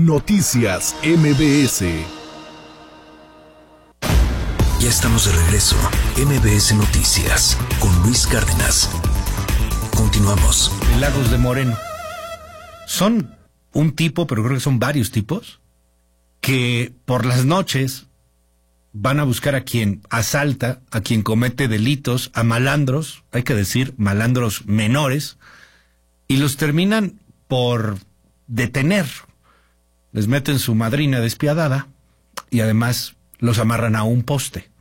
Noticias MBS. Ya estamos de regreso. MBS Noticias con Luis Cárdenas. Continuamos. Lagos de Moreno. Son un tipo, pero creo que son varios tipos, que por las noches van a buscar a quien asalta, a quien comete delitos, a malandros, hay que decir, malandros menores, y los terminan por detener. Les meten su madrina despiadada y además los amarran a un poste.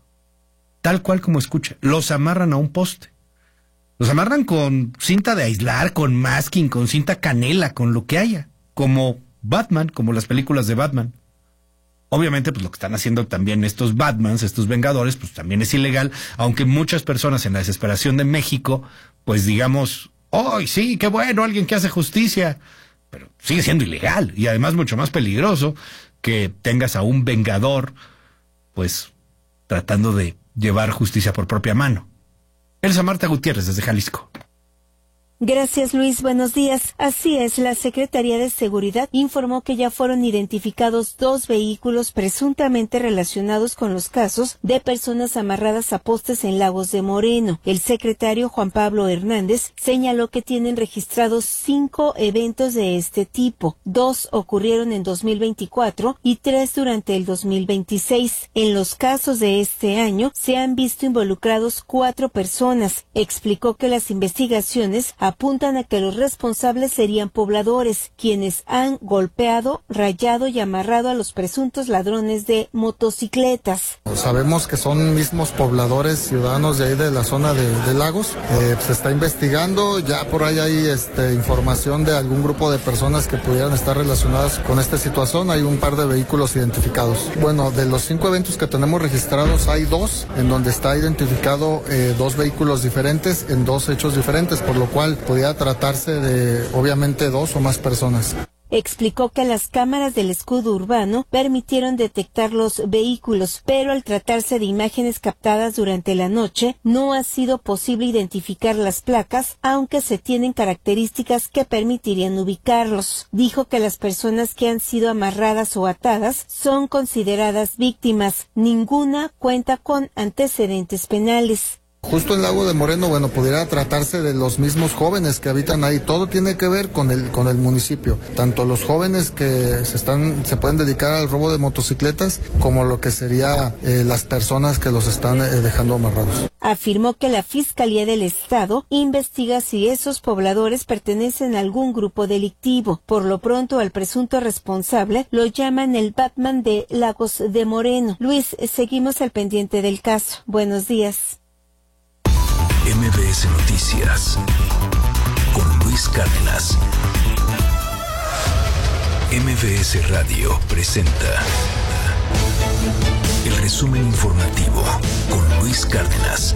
Tal cual como escucha, los amarran a un poste. Los amarran con cinta de aislar, con masking, con cinta canela, con lo que haya. Como Batman, como las películas de Batman. Obviamente, pues lo que están haciendo también estos Batmans, estos Vengadores, pues también es ilegal, aunque muchas personas en la desesperación de México, pues digamos, ¡ay, sí, qué bueno, alguien que hace justicia! Pero sigue siendo ilegal, y además mucho más peligroso que tengas a un Vengador, pues, tratando de llevar justicia por propia mano. Elsa Marta Gutiérrez, desde Jalisco. Gracias, Luis. Buenos días. Así es, la Secretaría de Seguridad informó que ya fueron identificados 2 vehículos presuntamente relacionados con los casos de personas amarradas a postes en Lagos de Moreno. El secretario Juan Pablo Hernández señaló que tienen registrados 5 eventos de este tipo. 2 ocurrieron en 2024 y 3 durante el 2026. En los casos de este año se han visto involucrados 4 personas. Explicó que las investigaciones apuntan a que los responsables serían pobladores, quienes han golpeado, rayado y amarrado a los presuntos ladrones de motocicletas. Sabemos que son mismos pobladores, ciudadanos de ahí de la zona de Lagos. Se está investigando, ya por ahí hay información de algún grupo de personas que pudieran estar relacionadas con esta situación. Hay un par de vehículos identificados. Bueno, de los 5 eventos que tenemos registrados, hay 2 en donde está identificado 2 vehículos diferentes en 2 hechos diferentes, por lo cual podría tratarse de, obviamente, 2 o más personas. Explicó que las cámaras del escudo urbano permitieron detectar los vehículos, pero al tratarse de imágenes captadas durante la noche, no ha sido posible identificar las placas, aunque se tienen características que permitirían ubicarlos. Dijo que las personas que han sido amarradas o atadas son consideradas víctimas. Ninguna cuenta con antecedentes penales. Justo en Lago de Moreno, bueno, pudiera tratarse de los mismos jóvenes que habitan ahí. Todo tiene que ver con el municipio. Tanto los jóvenes que se pueden dedicar al robo de motocicletas, como lo que sería las personas que los están dejando amarrados. Afirmó que la Fiscalía del Estado investiga si esos pobladores pertenecen a algún grupo delictivo. Por lo pronto, al presunto responsable lo llaman el Batman de Lagos de Moreno. Luis, seguimos al pendiente del caso. Buenos días. MBS Noticias con Luis Cárdenas. MBS Radio presenta el resumen informativo con Luis Cárdenas.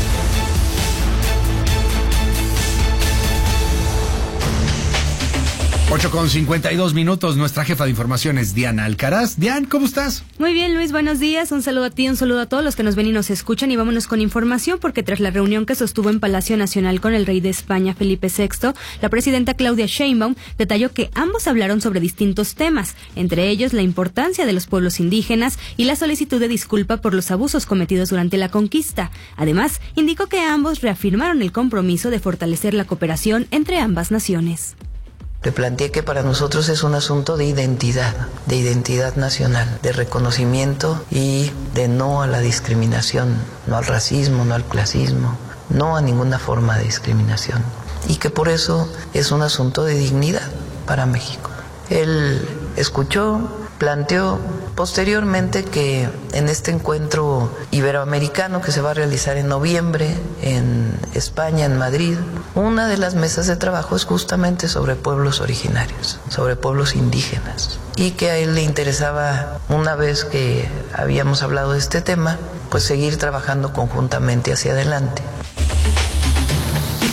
8:52, nuestra jefa de información es Diana Alcaraz. Diana, ¿cómo estás? Muy bien, Luis, buenos días. Un saludo a ti, un saludo a todos los que nos ven y nos escuchan. Y vámonos con información, porque tras la reunión que sostuvo en Palacio Nacional con el rey de España, Felipe VI, la presidenta Claudia Sheinbaum detalló que ambos hablaron sobre distintos temas, entre ellos la importancia de los pueblos indígenas y la solicitud de disculpa por los abusos cometidos durante la conquista. Además, indicó que ambos reafirmaron el compromiso de fortalecer la cooperación entre ambas naciones. Le planteé que para nosotros es un asunto de identidad nacional, de reconocimiento y de no a la discriminación, no al racismo, no al clasismo, no a ninguna forma de discriminación. Y que por eso es un asunto de dignidad para México. Él escuchó, planteó posteriormente que en este encuentro iberoamericano que se va a realizar en noviembre en España, en Madrid, una de las mesas de trabajo es justamente sobre pueblos originarios, sobre pueblos indígenas, y que a él le interesaba, una vez que habíamos hablado de este tema, pues seguir trabajando conjuntamente hacia adelante.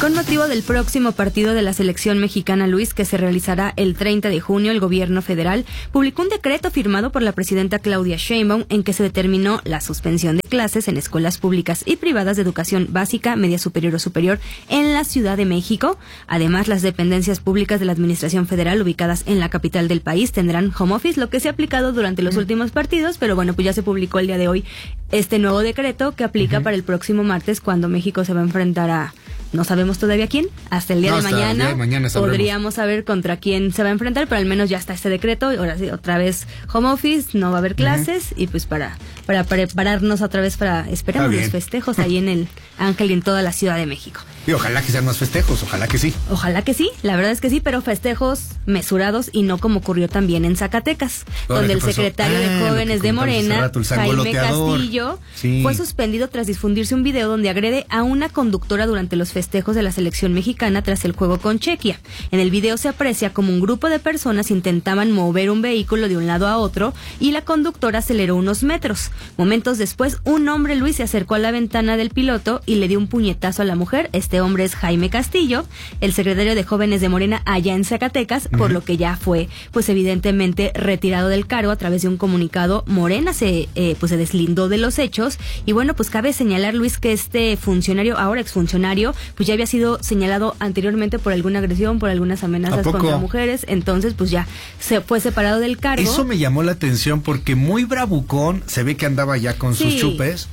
Con motivo del próximo partido de la selección mexicana, Luis, que se realizará el 30 de junio, el gobierno federal publicó un decreto firmado por la presidenta Claudia Sheinbaum en que se determinó la suspensión de clases en escuelas públicas y privadas de educación básica, media superior o superior en la Ciudad de México. Además, las dependencias públicas de la Administración Federal ubicadas en la capital del país tendrán home office, lo que se ha aplicado durante los últimos partidos, pero bueno, pues ya se publicó el día de hoy este nuevo decreto que aplica para el próximo martes, cuando México se va a enfrentar a... No sabemos todavía quién, hasta el día de mañana podríamos saber contra quién se va a enfrentar, pero al menos ya está este decreto. Ahora sí, otra vez home office, no va a haber clases y pues para prepararnos otra vez para esperamos los festejos ahí en el Ángel y en toda la Ciudad de México. Y ojalá que sean más festejos, ojalá que sí. Ojalá que sí, la verdad es que sí, pero festejos mesurados y no como ocurrió también en Zacatecas, donde el secretario de Jóvenes de Morena, Jaime Castillo, fue suspendido tras difundirse un video donde agrede a una conductora durante los festejos de la selección mexicana tras el juego con Chequia. En el video se aprecia como un grupo de personas intentaban mover un vehículo de un lado a otro y la conductora aceleró unos metros. Momentos después, un hombre, Luis, se acercó a la ventana del piloto y le dio un puñetazo a la mujer. Este hombre es Jaime Castillo, el secretario de Jóvenes de Morena allá en Zacatecas, por lo que ya fue, pues evidentemente, retirado del cargo. A través de un comunicado, Morena se deslindó de los hechos. Y bueno, pues cabe señalar, Luis, que este funcionario, ahora exfuncionario, pues ya había sido señalado anteriormente por alguna agresión, por algunas amenazas contra mujeres. Entonces, pues ya se fue separado del cargo. Eso me llamó la atención porque muy bravucón, se ve que andaba ya con sus chupes,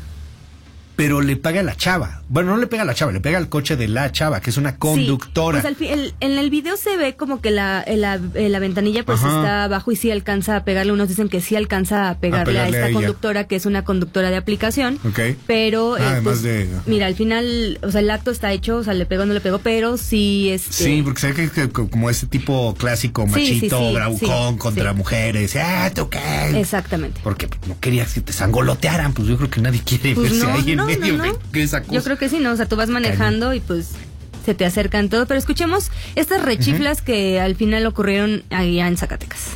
pero le pega a la chava. Bueno, no le pega a la chava, le pega al coche de la chava, que es una conductora. Pues en el video se ve como que la ventanilla pues está abajo y sí alcanza a pegarle. Unos dicen que sí alcanza a pegarle a esta conductora, que es una conductora de aplicación. Pero, mira, al final, o sea, el acto está hecho, o sea, le pegó, no le pegó, pero sí es... Sí, porque se ve que como ese tipo clásico, machito, bravucón, contra mujeres. ¿Tú qué? Exactamente. Porque no querías que te sangolotearan, pues yo creo que nadie quiere verse ahí en medio de esa cosa. Yo creo que sí, ¿no? O sea, tú vas manejando y pues se te acercan todo. Pero escuchemos estas rechiflas que al final ocurrieron allá en Zacatecas.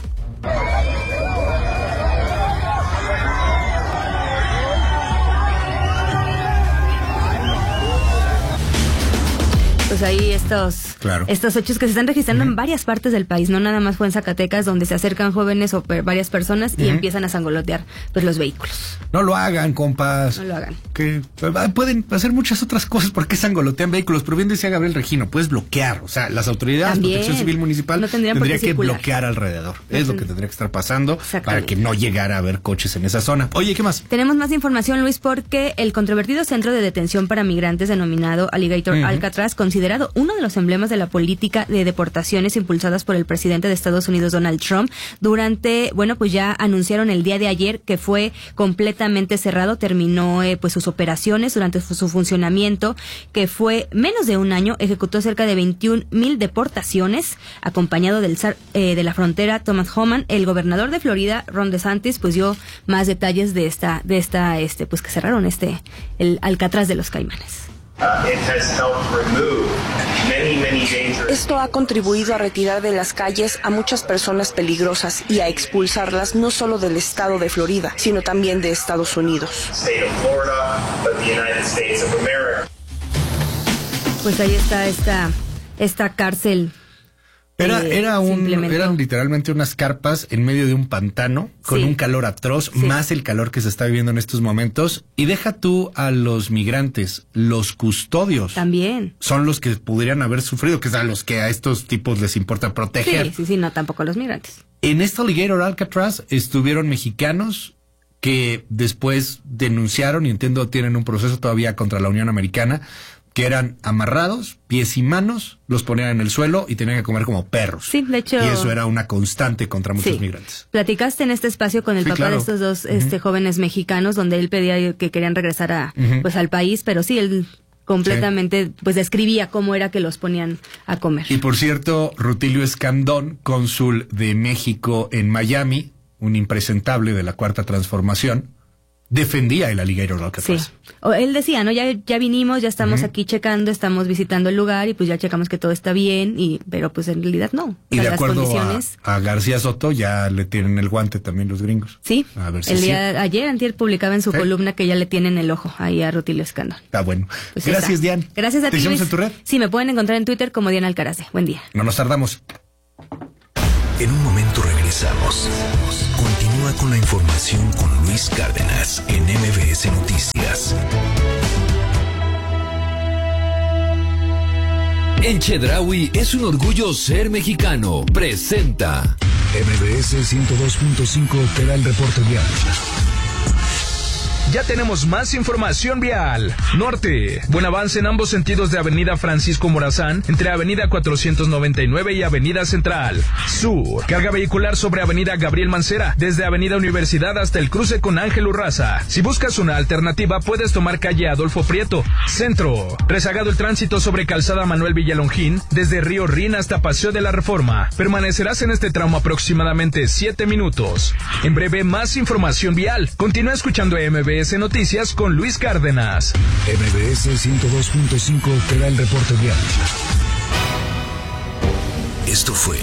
Pues ahí estos hechos que se están registrando en varias partes del país, no nada más fue en Zacatecas, donde se acercan jóvenes o varias personas y empiezan a sangolotear pues los vehículos. No lo hagan, compas. No lo hagan. Que pueden hacer muchas otras cosas porque sangolotean vehículos, pero bien decía Gabriel Regino, puedes bloquear, o sea, las autoridades, Protección Civil Municipal no tendría que bloquear alrededor. Es lo que tendría que estar pasando para que no llegara a haber coches en esa zona. Oye, ¿qué más? Tenemos más información, Luis, porque el controvertido centro de detención para migrantes denominado Alligator Alcatraz, considerado uno de los emblemas de la política de deportaciones impulsadas por el presidente de Estados Unidos, Donald Trump, pues ya anunciaron el día de ayer que fue completamente cerrado, terminó pues sus operaciones durante su funcionamiento, que fue menos de un año, ejecutó cerca de 21,000 deportaciones, acompañado del zar de la frontera, Thomas Homan. El gobernador de Florida, Ron DeSantis, pues dio más detalles de esta pues que cerraron el Alcatraz de los Caimanes. Esto ha contribuido a retirar de las calles a muchas personas peligrosas y a expulsarlas no solo del estado de Florida, sino también de Estados Unidos. Pues ahí está esta cárcel. Eran literalmente unas carpas en medio de un pantano con un calor atroz, más el calor que se está viviendo en estos momentos. Y deja tú a los migrantes, los custodios también son los que pudieran haber sufrido, que es a los que a estos tipos les importa proteger. Sí, no, tampoco a los migrantes. En esta Alligator Alcatraz estuvieron mexicanos que después denunciaron, y entiendo tienen un proceso todavía contra la Unión Americana, que eran amarrados, pies y manos, los ponían en el suelo y tenían que comer como perros. Sí, de hecho. Y eso era una constante contra muchos migrantes. Platicaste en este espacio con el papá de estos dos jóvenes mexicanos, donde él pedía que querían regresar al país, pero sí, él completamente pues describía cómo era que los ponían a comer. Y por cierto, Rutilio Escandón, cónsul de México en Miami, un impresentable de la Cuarta Transformación, defendía el Alligator Alcatraz. Sí. O él decía, ¿no? Ya vinimos, ya estamos aquí checando, estamos visitando el lugar y pues ya checamos que todo está bien, pero pues en realidad no. Y de acuerdo condiciones... a García Soto ya le tienen el guante también los gringos. Sí, a ver si ayer antier publicaba en su columna que ya le tienen el ojo ahí a Rutilio Escandón. Está bueno. Pues gracias, Diana. Gracias a ti, ¿Te hicimos Luis. en tu red? Sí, me pueden encontrar en Twitter como Diana Alcarace. Buen día. No nos tardamos. En un momento regresamos. Continúa con la información con Luis Cárdenas en MBS Noticias. En Chedraui es un orgullo ser mexicano. Presenta MBS 102.5 te da el reporte vial. Ya tenemos más información vial. Norte, buen avance en ambos sentidos de Avenida Francisco Morazán, entre Avenida 499 y Avenida Central. Sur, carga vehicular sobre Avenida Gabriel Mancera, desde Avenida Universidad hasta el cruce con Ángel Urraza. Si buscas una alternativa, puedes tomar calle Adolfo Prieto. Centro, rezagado el tránsito sobre Calzada Manuel Villalongín, desde Río Rin hasta Paseo de la Reforma. Permanecerás en este tramo aproximadamente 7 minutos. En breve, más información vial. Continúa escuchando MBS Noticias con Luis Cárdenas. MBS 102.5 te da el reporte vial. Esto fue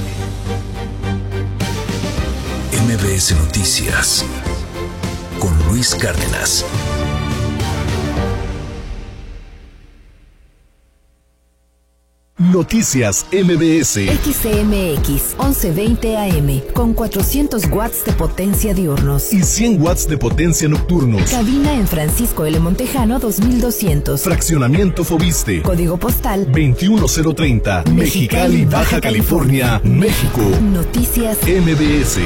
MBS Noticias con Luis Cárdenas. Noticias MBS. XCMX 1120 AM con 400 watts de potencia diurnos y 100 watts de potencia nocturnos. Cabina en Francisco L. Montejano 2200. Fraccionamiento Fobiste. Código postal 21030. Mexicali, Baja California, México. Noticias MBS.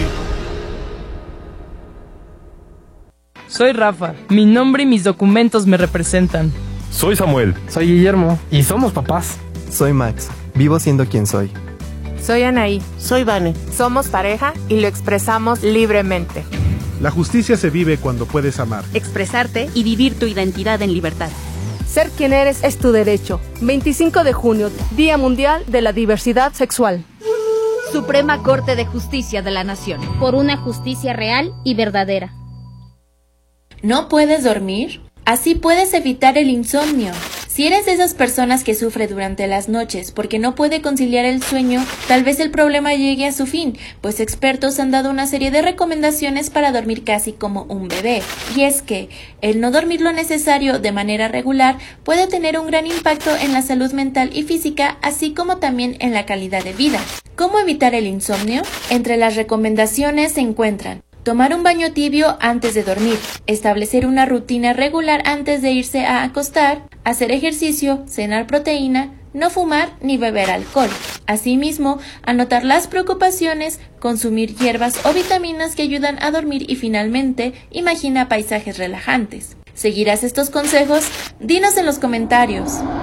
Soy Rafa. Mi nombre y mis documentos me representan. Soy Samuel. Soy Guillermo. Y somos papás. Soy Max, vivo siendo quien soy. Soy Anaí. Soy Vane. Somos pareja y lo expresamos libremente. La justicia se vive cuando puedes amar, expresarte y vivir tu identidad en libertad. Ser quien eres es tu derecho. 25 de junio, Día Mundial de la Diversidad Sexual. Suprema Corte de Justicia de la Nación. Por una justicia real y verdadera. ¿No puedes dormir? Así puedes evitar el insomnio. Si eres de esas personas que sufre durante las noches porque no puede conciliar el sueño, tal vez el problema llegue a su fin, pues expertos han dado una serie de recomendaciones para dormir casi como un bebé. Y es que el no dormir lo necesario de manera regular puede tener un gran impacto en la salud mental y física, así como también en la calidad de vida. ¿Cómo evitar el insomnio? Entre las recomendaciones se encuentran: tomar un baño tibio antes de dormir, establecer una rutina regular antes de irse a acostar, hacer ejercicio, cenar proteína, no fumar ni beber alcohol. Asimismo, anotar las preocupaciones, consumir hierbas o vitaminas que ayudan a dormir y finalmente, imagina paisajes relajantes. ¿Seguirás estos consejos? Dinos en los comentarios.